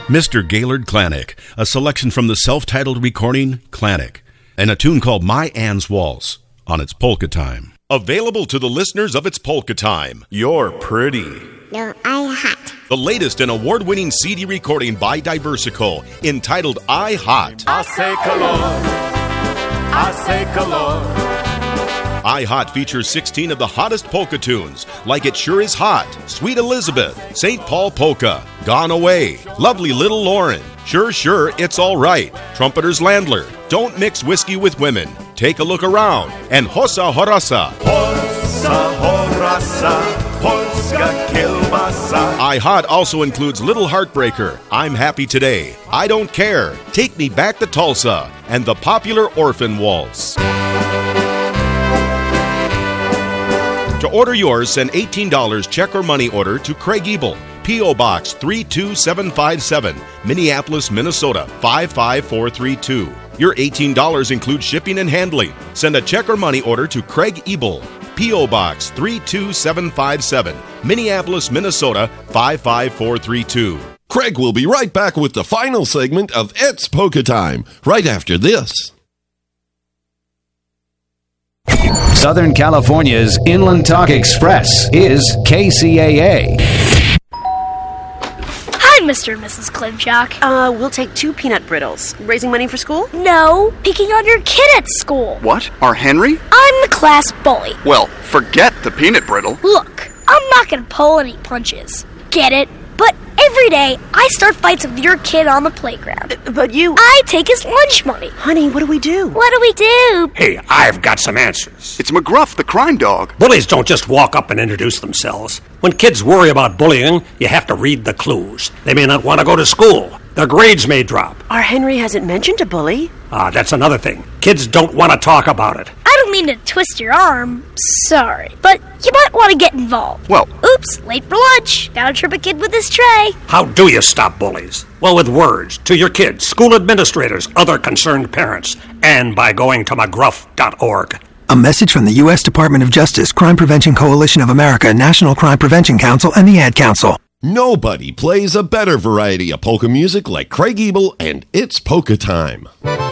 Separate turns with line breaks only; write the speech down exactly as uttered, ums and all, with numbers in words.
Mister Gaylord Clanick, a selection from the self-titled recording Clanick, and a tune called My Ann's Waltz on It's Polka Time. Available to the listeners of It's Polka Time. You're pretty.
No, I hot.
The latest and award-winning C D recording by Diversical, entitled I Hot.
I say calor. I say calor.
I Hot features sixteen of the hottest polka tunes, like It Sure Is Hot, Sweet Elizabeth, Saint Paul Polka, Gone Away, Lovely Little Lauren, Sure Sure It's All Right, Trumpeter's Landler, Don't Mix Whiskey with Women, Take a Look Around, and Hossa Horasa.
Hossa Horasa. Polska kielbasa.
I Hot also includes Little Heartbreaker, I'm Happy Today, I Don't Care, Take Me Back to Tulsa, and the popular Orphan Waltz. To order yours, send eighteen dollars check or money order to Craig Ebel, P O. Box three two seven five seven, Minneapolis, Minnesota five five four three two. Your eighteen dollars includes shipping and handling. Send a check or money order to Craig Ebel, P O. Box three two seven five seven, Minneapolis, Minnesota five five four three two.
Craig will be right back with the final segment of It's Polka Time, right after this.
Southern California's Inland Talk Express is K C A A.
Hi, Mister and Missus Klimchak.
Uh, we'll take two peanut brittles. Raising money for school?
No, picking on your kid at school.
What? Our Henry?
I'm the class bully.
Well, forget the peanut brittle.
Look, I'm not gonna pull any punches. Get it? But every day, I start fights with your kid on the playground.
Uh, but you...
I take his lunch money.
Honey, what do we do?
What do we do?
Hey, I've got some answers.
It's McGruff, the crime dog.
Bullies don't just walk up and introduce themselves. When kids worry about bullying, you have to read the clues. They may not want to go to school. Their grades may drop.
Our Henry hasn't mentioned a bully.
Ah, that's another thing. Kids don't want to talk about it.
I don't mean to twist your arm. Sorry. But you might want to get involved.
Well...
Oops, late for lunch. Gotta trip a kid with his tray.
How do you stop bullies? Well, with words to your kids, school administrators, other concerned parents, and by going to McGruff dot org.
A message from the U S Department of Justice, Crime Prevention Coalition of America, National Crime Prevention Council, and the Ad Council.
Nobody plays a better variety of polka music like Craig Ebel and It's Polka Time.